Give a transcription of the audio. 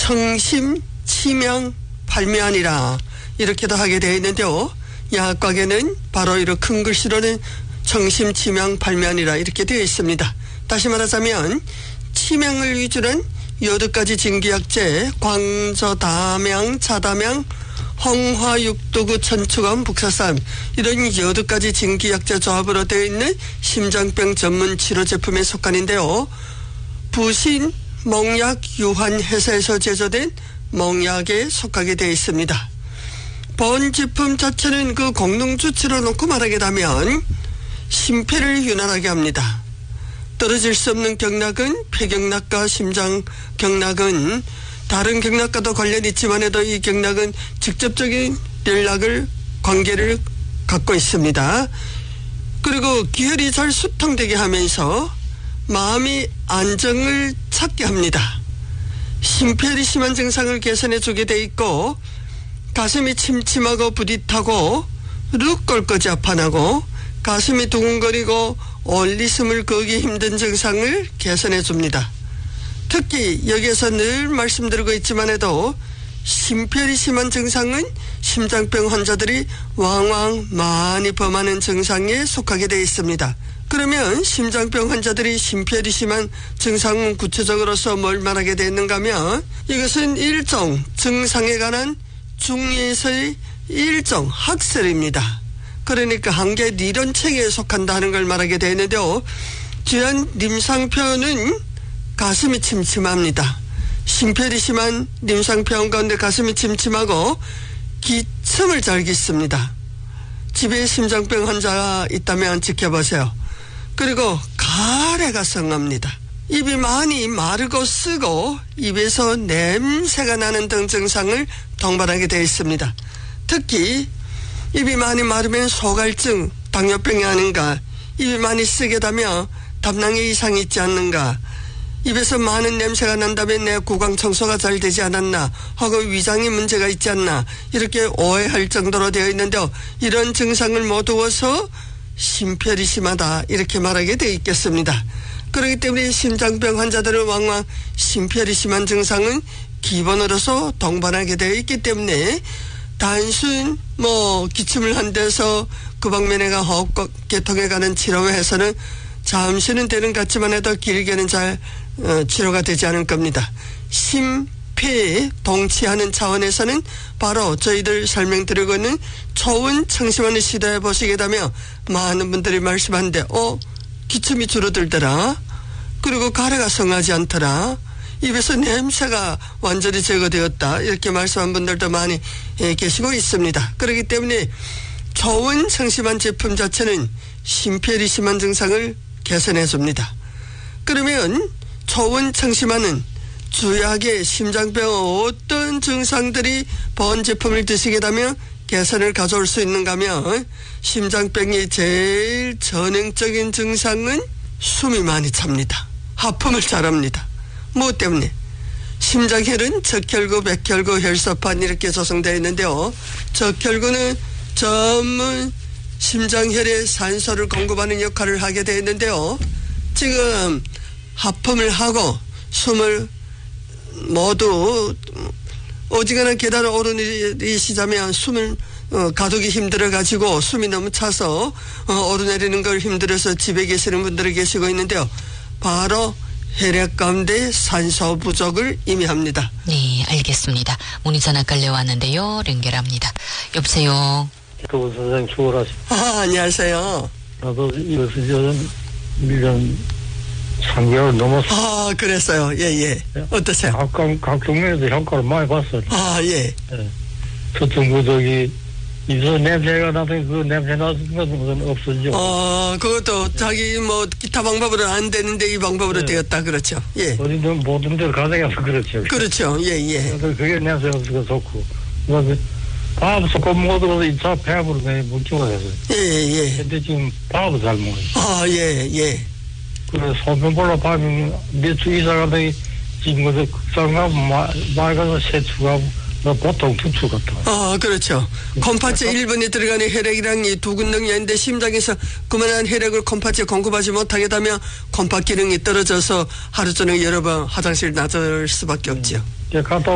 청심 치명 발미하니라 이렇게도 하게 되어 있는데요. 약곽에는 바로 이런 큰 글씨로는 청심 치명 발미하니라 이렇게 되어 있습니다. 다시 말하자면 치명을 위주로 한 8가지 진기약재 광저 다명 차다명 홍화육도구 천추감 북사삼 이런 8가지 진기약재 조합으로 되어 있는 심장병 전문 치료 제품에 속한인데요. 부신 몽약 유한 회사에서 제조된 몽약에 속하게 되어 있습니다. 본 제품 자체는 그 공농주치로 놓고 말하게 되면 심폐를 윤활하게 합니다. 떨어질 수 없는 경락은 폐경락과 심장경락은 다른 경락과도 관련이 있지만 해도 이 경락은 직접적인 관계를 갖고 있습니다. 그리고 기혈이 잘 수통되게 하면서 마음이 안정을 찾게 합니다. 심폐혈이 심한 증상을 개선해 주게 돼 있고 가슴이 침침하고 부릿하고 룩 꼴거지 아파나고 가슴이 두근거리고 올리숨을 거기 힘든 증상을 개선해 줍니다. 특히 여기에서 늘 말씀드리고 있지만 해도 심폐혈이 심한 증상은 심장병 환자들이 왕왕 많이 범하는 증상에 속하게 되어 있습니다. 그러면 심장병 환자들이 심폐혈이 심한 증상은 구체적으로서 뭘 말하게 되는가 하면 이것은 일종 증상에 관한 중에서의 일종 학설입니다. 그러니까 한계理論체계에 속한다는 걸 말하게 되는데요. 주한 임상표현은 가슴이 침침합니다. 심폐혈이 심한 임상표현 가운데 가슴이 침침하고 기침을 잘 깃습니다. 집에 심장병 환자가 있다면 지켜보세요. 그리고 가래가 성합니다. 입이 많이 마르고 쓰고 입에서 냄새가 나는 등 증상을 동반하게 되어 있습니다. 특히 입이 많이 마르면 소갈증, 당뇨병이 아닌가, 입이 많이 쓰게 되면 담낭에 이상이 있지 않는가, 입에서 많은 냄새가 난다면 내 구강 청소가 잘 되지 않았나, 혹은 위장에 문제가 있지 않나 이렇게 오해할 정도로 되어 있는데요. 이런 증상을 모두어서 심폐혈이 심하다 이렇게 말하게 되어 있겠습니다. 그렇기 때문에 심장병 환자들은 왕왕 심폐혈이 심한 증상은 기본으로서 동반하게 되어 있기 때문에 단순 기침을 한 데서 그 방면에 가 호흡계통에 가는 치료해서는 잠시는 되는 것 같지만 해도 길게는 잘 치료가 되지 않을 겁니다. 심폐에 동치하는 차원에서는 바로 저희들 설명드리고 있는 초운 청심환을 시도해 보시게 되면 많은 분들이 말씀하는데 기침이 줄어들더라. 그리고 가래가 성하지 않더라. 입에서 냄새가 완전히 제거되었다. 이렇게 말씀한 분들도 많이 계시고 있습니다. 그렇기 때문에 초운 청심환 제품 자체는 심폐혈이 심한 증상을 개선해 줍니다. 그러면 초운 청심환은 주약의 심장병 어떤 증상들이 본 제품을 드시게 되면 개선을 가져올 수 있는가 하면 심장병의 제일 전형적인 증상은 숨이 많이 찹니다. 하품을 잘합니다. 뭐 때문에? 심장혈은 적혈구, 백혈구, 혈소판 이렇게 조성되어 있는데요. 적혈구는 전문 심장혈에 산소를 공급하는 역할을 하게 되어 있는데요. 지금 하품을 하고 숨을 모두 오지간한 계단을 오르내리시자면 숨을 가두기 힘들어가지고 숨이 너무 차서 오르내리는 걸 힘들어서 집에 계시는 분들이 계시고 있는데요. 바로 혈액 가운데 산소 부족을 의미합니다. 네, 알겠습니다. 문의 전화 깔려왔는데요. 연결합니다. 여보세요. 그 선생님 수고하십시오. 안녕하세요. 나도 이것은 1년 3개월 넘었어. 그랬어요. 예. 어떠세요? 각 동네에서 효과를 많이 봤어요. 예. 저쪽 무더기 이서 냄새가 나더니 그 냄새 나는 건 없어지죠. 그것도 자기 기타 방법으로 안 되는데 이 방법으로 되었다. 그렇죠. 예. 어디든 모든 데를 가져가서 그렇죠. 그렇죠. 예. 그게 냄새 없어서 좋고. 그다음에 밥 섞어 먹어도 2차 폐암으로 뭉치고 해서. 예. 근데 지금 밥을 잘 먹어요. 예. 그래 소변볼로 밥이 몇 주 이상 하더니 지금 그래서 극상하고 맑아서 세추하고 보통 2주 같아. 그렇죠. 콤파체 1분이 들어가는 혈액이랑 이 두 근능이 있는데 심장에서 그만한 혈액을 콤파체에 공급하지 못하게 되면 콤파 기능이 떨어져서 하루 종일 여러 번 화장실 나설 수밖에 없죠. 갔다